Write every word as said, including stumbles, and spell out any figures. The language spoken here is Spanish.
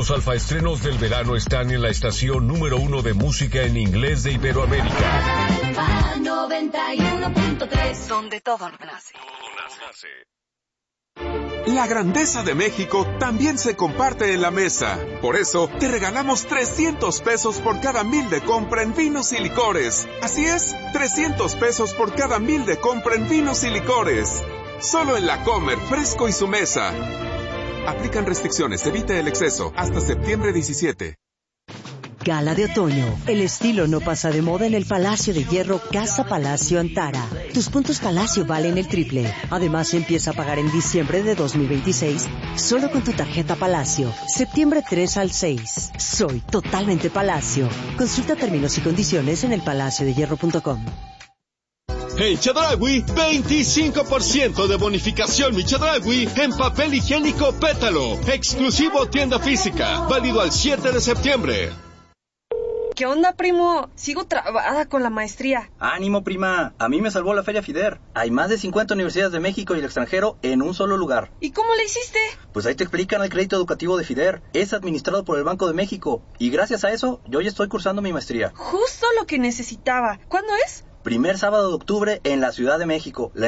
Los alfaestrenos del verano están en la estación número uno de música en inglés de Iberoamérica. noventa y uno punto tres, donde todo nace. La grandeza de México también se comparte en la mesa. Por eso, te regalamos trescientos pesos por cada mil de compra en vinos y licores. Así es, trescientos pesos por cada mil de compra en vinos y licores. Solo en La Comer, Fresco y Su Mesa. Aplican restricciones, evite el exceso. Hasta septiembre diecisiete. Gala de otoño. El estilo no pasa de moda en el Palacio de Hierro Casa Palacio Antara. Tus puntos Palacio valen el triple. Además, empieza a pagar en diciembre de dos mil veintiséis solo con tu tarjeta Palacio. Septiembre tres al seis. Soy totalmente Palacio. Consulta términos y condiciones en el palacio de hierro punto com. En Chedraui, veinticinco por ciento de bonificación mi Chedraui en papel higiénico Pétalo. Exclusivo tienda física. Válido al siete de septiembre. ¿Qué onda, primo? Sigo trabada con la maestría. Ánimo, prima. A mí me salvó la Feria FIDER. Hay más de cincuenta universidades de México y el extranjero en un solo lugar. ¿Y cómo le hiciste? Pues ahí te explican el crédito educativo de FIDER. Es administrado por el Banco de México. Y gracias a eso, yo ya estoy cursando mi maestría. Justo lo que necesitaba. ¿Cuándo es? Primer sábado de octubre en la Ciudad de México. La